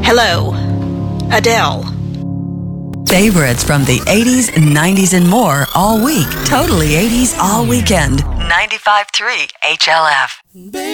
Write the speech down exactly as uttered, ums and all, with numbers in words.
Hello, Adele. Favorites from the eighties, nineties, and more all week. Totally eighties all weekend. ninety-five point three H L F.